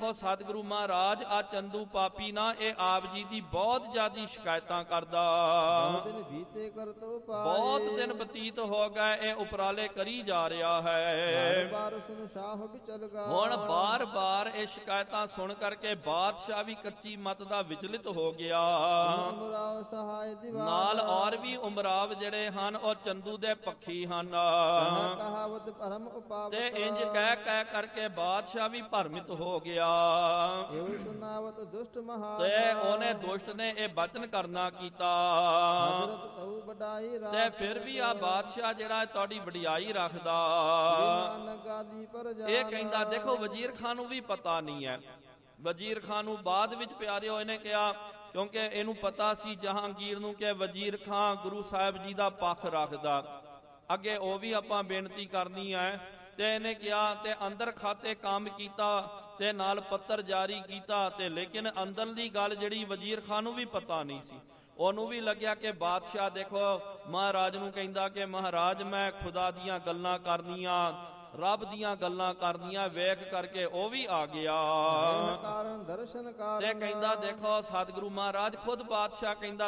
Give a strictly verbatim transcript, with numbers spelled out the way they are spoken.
ਦੇਖੋ ਸਤਿਗੁਰੂ ਮਹਾਰਾਜ ਆ ਚੰਦੂ ਪਾਪੀ ਨਾ ਇਹ ਆਪ ਜੀ ਦੀ ਬਹੁਤ ਜ਼ਿਆਦੀ ਸ਼ਿਕਾਇਤਾਂ ਕਰਦਾ। ਬਹੁਤ ਦਿਨ ਬੀਤੇ ਕਰਤ ਉਪਾਏ, ਬਹੁਤ ਦਿਨ ਬਤੀਤ ਹੋ ਗਏ ਇਹ ਉਪਰਾਲੇ ਕਰੀ ਜਾ ਰਿਹਾ ਹੈ। ਬਾਰ ਸੁਨ ਸ਼ਾਹ ਵਿਚਲ ਗਾ, ਹੁਣ ਬਾਰ ਬਾਰ ਇਹ ਸ਼ਿਕਾਇਤਾਂ ਸੁਣ ਕਰਕੇ ਬਾਦਸ਼ਾਹ ਵੀ ਕੱਚੀ ਮਤ ਦਾ ਵਿਚਲਿਤ ਹੋ ਗਿਆ। ਉਮਰਾਵ ਸਹਾਇ ਦੀਵਾਨ, ਨਾਲ ਔਰ ਵੀ ਉਮਰਾਵ ਜਿਹੜੇ ਹਨ ਉਹ ਚੰਦੂ ਦੇ ਪੱਖੀ ਹਨ। ਕਹਾਵਤ ਭਰਮ ਉਪਾਵਤ, ਤੇ ਇੰਜ ਕਹਿ ਕਹਿ ਕਰਕੇ ਬਾਦਸ਼ਾਹ ਵੀ ਭਰਮਿਤ ਹੋ ਗਿਆ। ਇਹੋ ਸੁਨਾਵਤ ਦੁਸ਼ਟ ਮਹਾਨ, ਤੇ ਉਹਨੇ ਦੁਸ਼ਟ ਨੇ ਇਹ ਬਚਨ ਕਰਨਾ ਕੀਤਾ। ਹਜ਼ਰਤ ਤਉ ਵਡਾਈ ਰਾਤ, ਤੇ ਫਿਰ ਵੀ ਆ ਬਾਦਸ਼ਾਹ ਜਿਹੜਾ ਤੁਹਾਡੀ ਵਡਿਆਈ ਰੱਖਦਾ। ਨਾਨਕ ਆਦਿ ਪਰ ਜਾਨ, ਇਹ ਕਹਿੰਦਾ ਦੇਖੋ ਵਜ਼ੀਰ ਖਾਨ ਨੂੰ ਵੀ ਪਤਾ ਨਹੀਂ ਹੈ। ਵਜ਼ੀਰ ਖਾਨ ਨੂੰ ਬਾਅਦ ਵਿੱਚ ਪਿਆਰੇ ਹੋਏ ਨੇ ਕਿਹਾ, ਕਿਉਂਕਿ ਇਹਨੂੰ ਪਤਾ ਸੀ ਜਹਾਂਗੀਰ ਨੂੰ ਕਿ ਵਜ਼ੀਰ ਖਾਨ ਗੁਰੂ ਸਾਹਿਬ ਜੀ ਦਾ ਪੱਖ ਰੱਖਦਾ। ਅੱਗੇ ਉਹ ਵੀ ਆਪਾਂ ਬੇਨਤੀ ਕਰਨੀ ਹੈ। ਤੇ ਇਹਨੇ ਕਿਹਾ ਤੇ ਅੰਦਰ ਖਾਤੇ ਕੰਮ ਕੀਤਾ ਤੇ ਨਾਲ ਪੱਤਰ ਜਾਰੀ ਕੀਤਾ। ਤੇ ਲੇਕਿਨ ਅੰਦਰਲੀ ਗੱਲ ਜਿਹੜੀ ਵਜ਼ੀਰ ਖਾਨ ਨੂੰ ਵੀ ਪਤਾ ਨਹੀਂ ਸੀ। ਉਹਨੂੰ ਵੀ ਲੱਗਿਆ ਕਿ ਬਾਦਸ਼ਾਹ ਦੇਖੋ ਮਹਾਰਾਜ ਨੂੰ ਕਹਿੰਦਾ ਕਿ ਮਹਾਰਾਜ ਮੈਂ ਖੁਦਾ ਦੀਆਂ ਗੱਲਾਂ ਕਰਨੀਆਂ, ਰੱਬ ਦੀਆਂ ਗੱਲਾਂ ਕਰਨੀਆਂ, ਵੇਖ ਕਰਕੇ ਉਹ ਵੀ ਆ ਗਿਆ। ਕਾਰਨ ਦਰਸ਼ਨ ਕਾਰਨ, ਤੇ ਕਹਿੰਦਾ ਦੇਖੋ ਸਤਿਗੁਰੂ ਮਹਾਰਾਜ ਖੁਦ ਬਾਦਸ਼ਾਹ ਕਹਿੰਦਾ